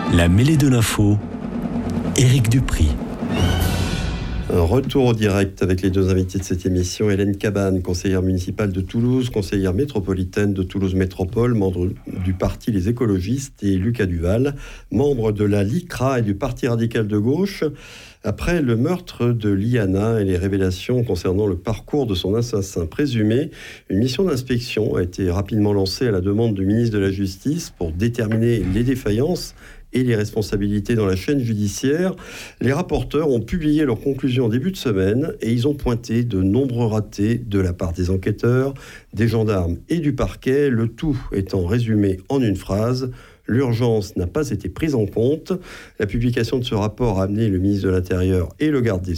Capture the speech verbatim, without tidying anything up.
La mêlée de l'info, Éric Dupri. Un retour au direct avec les deux invités de cette émission. Hélène Cabane, conseillère municipale de Toulouse, conseillère métropolitaine de Toulouse Métropole, membre du parti Les Écologistes, et Lucas Duval, membre de la LICRA et du Parti radical de gauche. Après le meurtre de Liana et les révélations concernant le parcours de son assassin présumé, une mission d'inspection a été rapidement lancée à la demande du ministre de la Justice pour déterminer les défaillances et les responsabilités dans la chaîne judiciaire. Les rapporteurs ont publié leurs conclusions en début de semaine et ils ont pointé de nombreux ratés de la part des enquêteurs, des gendarmes et du parquet, le tout étant résumé en une phrase: l'urgence n'a pas été prise en compte. La publication de ce rapport a amené le ministre de l'Intérieur et le garde des